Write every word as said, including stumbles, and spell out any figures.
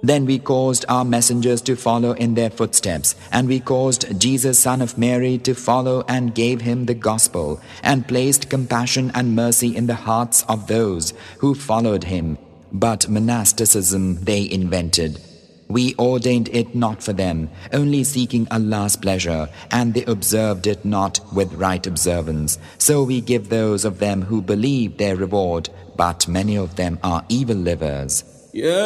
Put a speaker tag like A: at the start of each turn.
A: Then we caused our messengers to follow in their footsteps, and we caused Jesus, son of Mary, to follow and gave him the gospel, and placed compassion and mercy in the hearts of those who followed him. But monasticism they invented. We ordained it not for them, only seeking Allah's pleasure, and they observed it not with right observance. So we give those of them who believe their reward, but many of them are evil livers.
B: Yeah.